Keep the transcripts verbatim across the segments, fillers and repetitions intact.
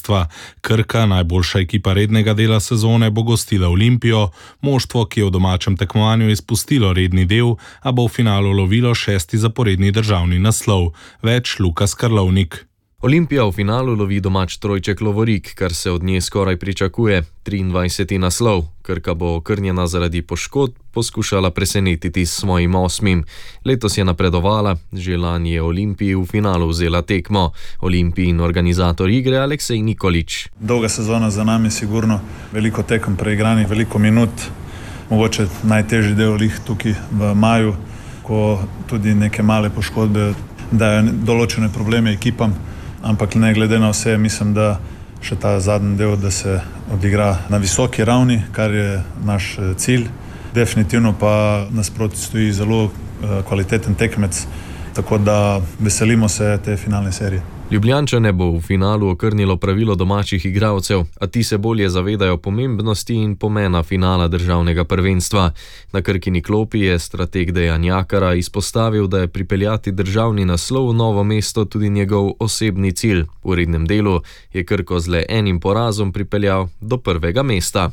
prvenstva. Krka, najboljša ekipa rednega dela sezone, bo gostila Olimpijo, moštvo, ki je v domačem tekmovanju izpustilo redni del, a bo v finalu lovilo šesti zaporedni državni naslov. Več Lukas Karlovnik. Olimpija v finalu lovi domač trojček Lovorik, kar se od nje skoraj pričakuje, triindvajseti naslov. Krka bo okrnjena zaradi poškodb poskušala presenetiti s svojim osmim. Letos je napredovala, že lani je Olimpiji v finalu vzela tekmo. Olimpijin organizator igre Aleksej Nikolič. Dolga sezona za nami, sigurno veliko tekem preigranih, veliko minut, mogoče najtežji del lih tukaj v maju, ko tudi neke male poškodbe dajo določene probleme ekipam. Ampak ne glede na vse, mislim, da še ta zadnji del, da se odigra na visoki ravni, kar je naš cilj. Definitivno pa nasproti stoji zelo kvaliteten tekmec, tako da veselimo se te finalne serije. Ljubljančane bo v finalu okrnilo pravilo domačih igralcev, a ti se bolje zavedajo pomembnosti in pomena finala državnega prvenstva. Na Krkini klopi je strateg Dejan Jakara izpostavil, da je pripeljati državni naslov v Novo mesto tudi njegov osebni cilj. V rednem delu je Krko z le enim porazom pripeljal do prvega mesta.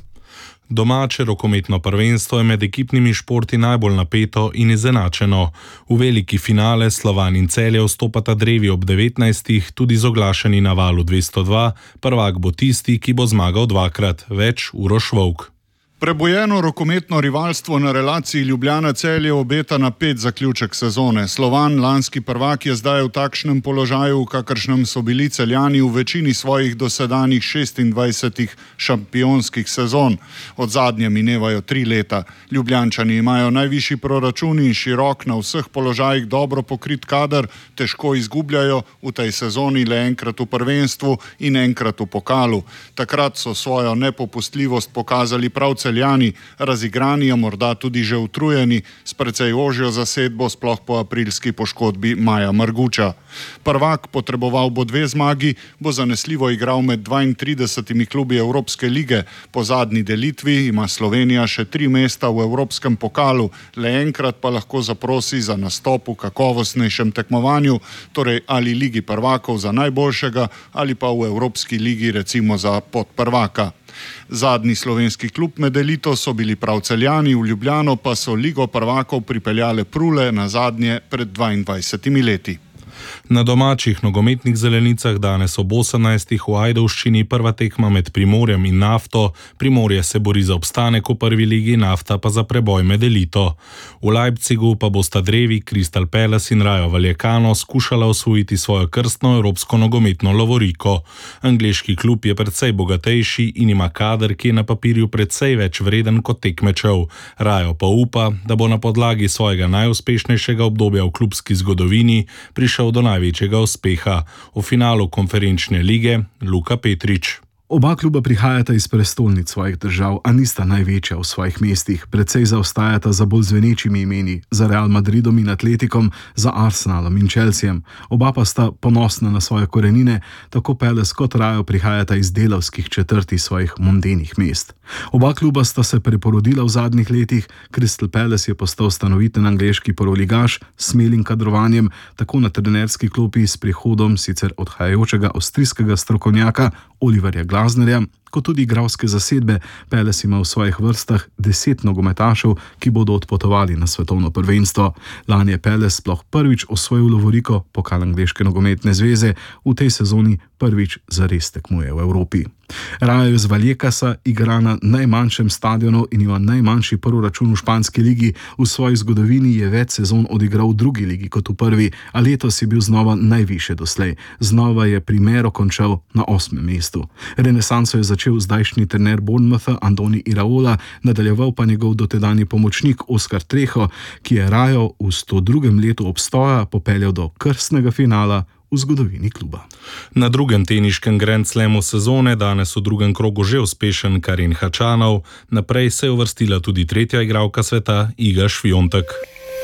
Domače rokometno prvenstvo je med ekipnimi športi najbolj napeto in izenačeno. V veliki finale Slovan in Celje vstopata drevi ob devetnajstih, tudi z oglašeni na valu dvesto dva, prvak bo tisti, ki bo zmagal dvakrat. Več Uroš Volk. Prebojeno rokometno rivalstvo na relaciji Ljubljana-Celje obeta napet zaključek sezone. Slovan, lanski prvak, je zdaj v takšnem položaju, v kakršnem so bili Celjani v večini svojih dosedanjih šestindvajsetih šampionskih sezon. Od zadnje minevajo tri leta. Ljubljančani imajo najvišji proračun in širok, na vseh položajih dobro pokrit kader, težko izgubljajo, v tej sezoni le enkrat v prvenstvu in enkrat v pokalu. Takrat so svojo nepopustljivost pokazali prav Celjani. Celjani, razigrani, a morda tudi že utrujeni, s precej ožjo zasedbo, sploh po aprilski poškodbi Maja Marguča. Prvak, potreboval bo dve zmagi, bo zanesljivo igral med dvaintridesetimi klubi Evropske lige. Po zadnji delitvi ima Slovenija še tri mesta v Evropskem pokalu, le enkrat pa lahko zaprosi za nastop v kakovostnejšem tekmovanju, torej ali ligi prvakov za najboljšega ali pa v Evropski ligi recimo za podprvaka. Zadnji slovenski klub med elito so bili prav Celjani, v Ljubljano pa so ligo prvakov pripeljale Prule na zadnje pred dvaindvajsetimi leti. Na domačih nogometnih zelenicah danes ob osemnajstih v Ajdovščini prva tekma med Primorjem in Nafto. Primorje se bori za obstanek v prvi ligi, Nafta pa za preboj med elito. V Leipzigu pa bosta drevi Crystal Palace in Rayo Vallecano skušala osvojiti svojo krstno evropsko nogometno lovoriko. Angleški klub je precej bogatejši in ima kader, ki je na papirju precej več vreden kot tekmečev. Rayo pa upa, da bo na podlagi svojega najuspešnejšega obdobja v klubski zgodovini prišel do največjega uspeha. V finalu konferenčne lige Luka Petrič. Oba kluba prihajata iz prestolnic svojih držav, a nista največja v svojih mestih. Precej zaostajata za bolj zvenečimi imeni, za Real Madridom in Atletikom, za Arsenalom in Chelseajem. Oba pa sta ponosna na svoje korenine, tako Palace kot Rayo prihajata iz delavskih četrti svojih mondenih mest. Oba kluba sta se preporodila v zadnjih letih. Crystal Palace je postal stanoviten angleški prvoligaš s smelim kadrovanjem, tako na trenerski klopi s prihodom sicer odhajajočega avstrijskega strokovnjaka Oliverja Glasnerja, kot tudi igralske zasedbe. Palace ima v svojih vrstah deset nogometašev, ki bodo odpotovali na svetovno prvenstvo. Lani je Palace sploh prvič osvojil lovoriko, pokal angleške nogometne zveze, v tej sezoni prvič zares tekmuje v Evropi. Rayo iz Vallecasa igra na najmanjšem stadionu in ima najmanjši proračun v španski ligi. V svoji zgodovini je več sezon odigral v drugi ligi kot v prvi, a letos je bil znova najvišje doslej. Znova je primero končal na osmem mestu. Renesanso je začel zdajšnji trener Bournemoutha Andoni Iraola, nadaljeval pa njegov dotedanji pomočnik Oskar Trejo, ki je Rayo v sto drugem letu obstoja popeljal do krstnega finala v zgodovini kluba. Na drugem teniškem Grand Slamu sezone, danes v drugem krogu že uspešen Karin Hačanov, naprej se je uvrstila tudi tretja igralka sveta Iga Šviontek.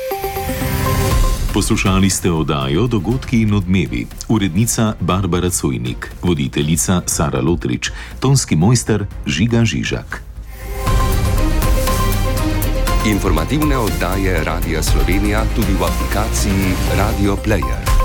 Poslušali ste oddajo Dogodki in odmevi. Urednica Barbara Cojnik, voditeljica Sara Lotrič, tonski mojster Žiga Žižak. Informativne oddaje Radia Slovenija tudi v aplikaciji Radio Player.